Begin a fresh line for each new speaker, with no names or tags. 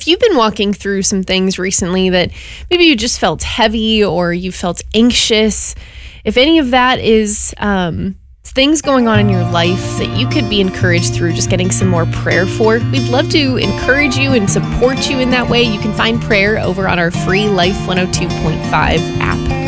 if you've been walking through some things recently that maybe you just felt heavy or you felt anxious, if any of that is things going on in your life that you could be encouraged through just getting some more prayer for, we'd love to encourage you and support you in that way. You can find prayer over on our free Life 102.5 app.